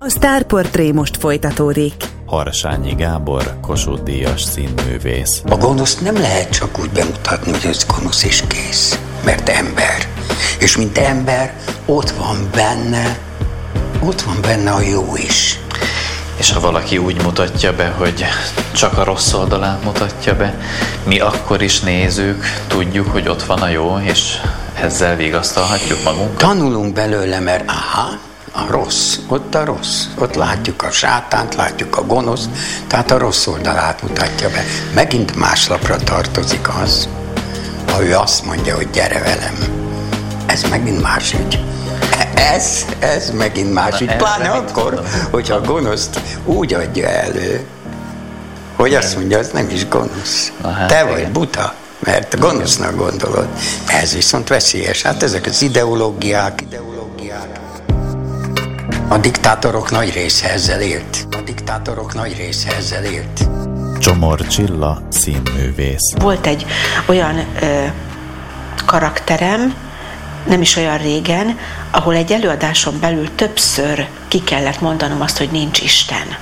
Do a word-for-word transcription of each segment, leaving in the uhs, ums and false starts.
A Sztárportré most folytatódik. Harsányi Gábor, Kossuth-díjas színművész. A gonoszt nem lehet csak úgy bemutatni, hogy ez gonosz és kész, mert ember. És mint ember, ott van benne, ott van benne a jó is. És ha valaki úgy mutatja be, hogy csak a rossz oldalát mutatja be, mi akkor is nézők tudjuk, hogy ott van a jó, és ezzel vigasztalhatjuk magunkat. Tanulunk belőle, mert aha, a rossz, ott a rossz. Ott látjuk a sátánt, látjuk a gonoszt, tehát a rossz oldalát mutatja be. Megint más lapra tartozik az, ha ő azt mondja, hogy gyere velem. Ez megint más ügy. Ez, ez megint más ügy. Pláne akkor, hogyha a gonoszt úgy adja elő, hogy azt mondja, az nem is gonosz. Hát, te vagy igen. Buta, mert gonosznak gondolod. Ez viszont veszélyes. Hát ezek az ideológiák, ideológiák. A diktátorok nagy része ezzel élt. A diktátorok nagy része ezzel élt. Csomor Csilla, színművész. Volt egy olyan ö, karakterem, nem is olyan régen, ahol egy előadáson belül többször ki kellett mondanom azt, hogy nincs Isten.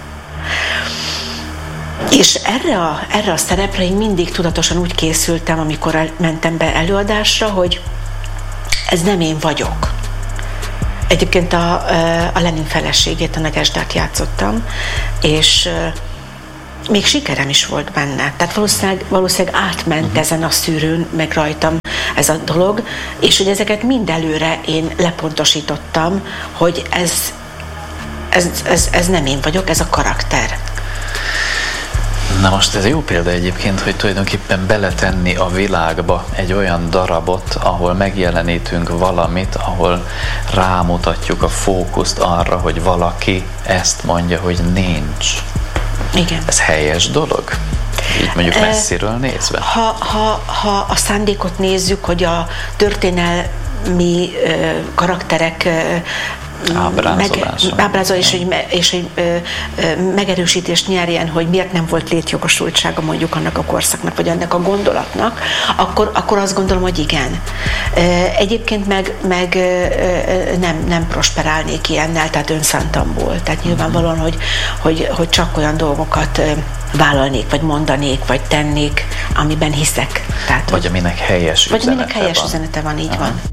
És erre a, erre a szerepre én mindig tudatosan úgy készültem, amikor el, mentem be előadásra, hogy ez nem én vagyok. Egyébként a, a Lenin feleségét, a Nagyesdát játszottam, és még sikerem is volt benne. Tehát valószínűleg, valószínűleg átment uh-huh. ezen a szűrőn, meg rajtam ez a dolog, és hogy ezeket mind előre én lepontosítottam, hogy ez, ez, ez, ez nem én vagyok, ez a karakter. Na most ez jó példa egyébként, hogy tulajdonképpen beletenni a világba egy olyan darabot, ahol megjelenítünk valamit, ahol rámutatjuk a fókuszt arra, hogy valaki ezt mondja, hogy nincs. Igen. Ez helyes dolog? Így mondjuk messziről nézve? Ha, ha, ha a szándékot nézzük, hogy a történelmi ö, karakterek ö, ábrázol, és hogy, és hogy ö, ö, megerősítést nyerjen, hogy miért nem volt létjogosultsága mondjuk annak a korszaknak, vagy annak a gondolatnak, akkor, akkor azt gondolom, hogy igen. Egyébként meg, meg nem, nem prosperálnék ilyennel, tehát önszántamból. Tehát nyilvánvalóan, hogy, hogy, hogy csak olyan dolgokat vállalnék, vagy mondanék, vagy tennék, amiben hiszek. Tehát, vagy aminek helyes vagy üzenete aminek helyes van. üzenete van, így Aha. van.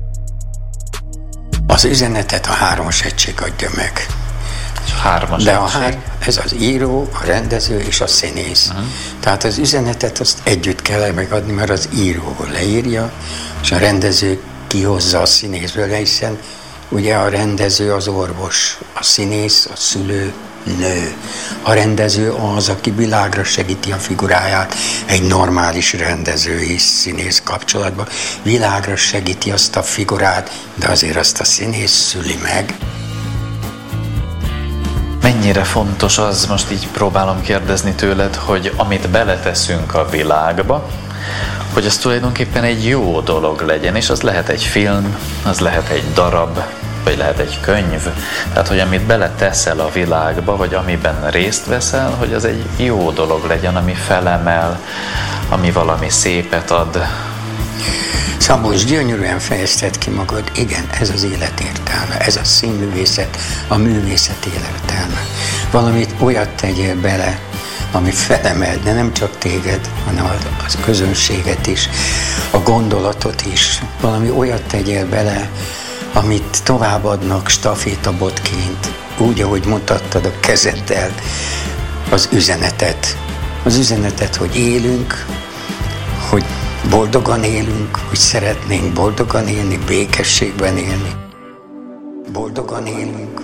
Az üzenetet a hármas egység adja meg. Hármas De a hár, ez az író, a rendező és a színész. Uh-huh. Tehát az üzenetet azt együtt kell megadni, mert az író leírja, és a rendező kihozza a színészből, hiszen ugye a rendező az orvos, a színész, a szülő, nő. A rendező az, aki világra segíti a figuráját, egy normális rendező és színész kapcsolatban. Világra segíti azt a figurát, de azért azt a színész szüli meg. Mennyire fontos az, most így próbálom kérdezni tőled, hogy amit beleteszünk a világba, hogy az tulajdonképpen egy jó dolog legyen, és az lehet egy film, az lehet egy darab, vagy lehet egy könyv. Tehát, hogy amit beleteszel a világba, vagy amiben részt veszel, hogy az egy jó dolog legyen, ami felemel, ami valami szépet ad. Szabolcs, gyönyörűen fejezted ki magad. Igen, ez az élet értelme, ez a színművészet, a művészet értelme. Valamit olyat tegyél bele, ami felemel, de nem csak téged, hanem az közönséget is, a gondolatot is. Valami olyat tegyél bele, amit továbbadnak stafétabotként, úgy, ahogy mutattad a kezeddel, az üzenetet. Az üzenetet, hogy élünk, hogy boldogan élünk, hogy szeretnénk boldogan élni, békességben élni. Boldogan élünk,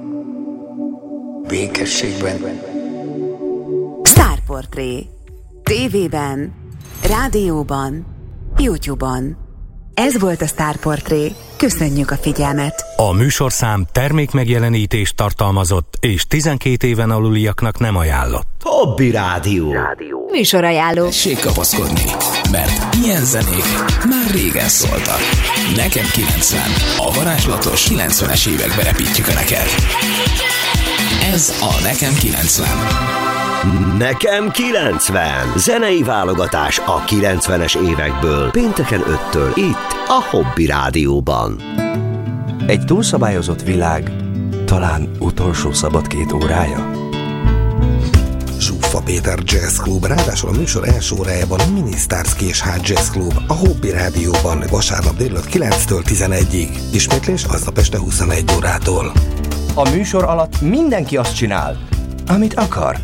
békességben. Sztárportré. Tévében, rádióban, YouTube-on. Ez volt a Sztárportré. Köszönjük a figyelmet! A műsorszám termékmegjelenítést tartalmazott és tizenkét éven aluliaknak nem ajánlott. Hobby Rádió. Rádió. Műsorajánló. Tessék kapaszkodni, mert ilyen zenék már régen szóltak. Nekem kilencven. A varázslatos kilencvenes évekbe repítjük a neked. Ez a Nekem kilencven. Nekem kilencven. Zenei válogatás a kilencvenes évekből. Pénteken öttől itt a Hobby Rádióban. Egy túlszabályozott világ Talán utolsó szabad két órája? Zsuffa Péter Jazz Club, ráadásul a műsor első órájában a Minisztárz Késház Jazz Club, a Hobby Rádióban vasárnap délután kilenctől tizenegyig. Ismétlés aznap este huszonegy órától. A műsor alatt mindenki azt csinál, amit akar.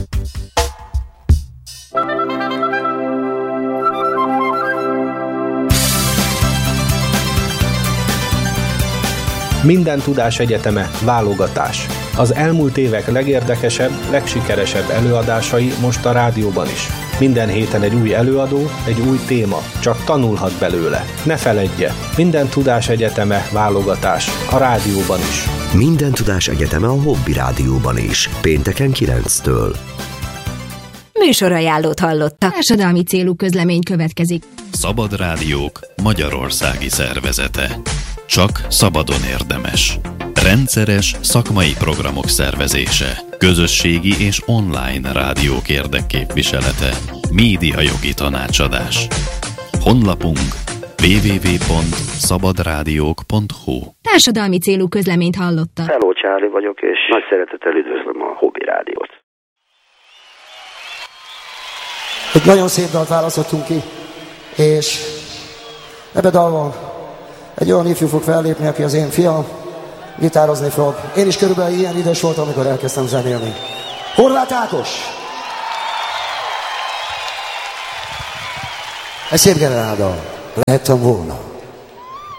Minden tudás egyeteme válogatás. Az elmúlt évek legérdekesebb, legsikeresebb előadásai most a rádióban is. Minden héten egy új előadó, egy új téma, csak tanulhat belőle. Ne feledje, minden tudás egyeteme válogatás, a rádióban is. Minden tudás egyeteme a Hobby Rádióban is, pénteken kilenctől. Műsorajánlót hallottak. Társadalmi célú közlemény következik. Szabad Rádiók Magyarországi Szervezete. Csak szabadon érdemes. Rendszeres szakmai programok szervezése. Közösségi és online rádiók érdekképviselete. Médiajogi tanácsadás. Honlapunk double-u double-u double-u pont szabadrádiók pont hu. Társadalmi célú közleményt hallotta. Hello, Charlie vagyok, és nagy szeretettel üdvözlöm a Hobby Rádiót. Egy nagyon szép dalt választottunk ki, és ebbe dalban egy olyan ifjú fog fellépni, aki az én fiam, gitározni fog. Én is körülbelül ilyen idős voltam, amikor elkezdtem zenélni. Horváth Ákos! Egy szép generáldal. Lehettem volna.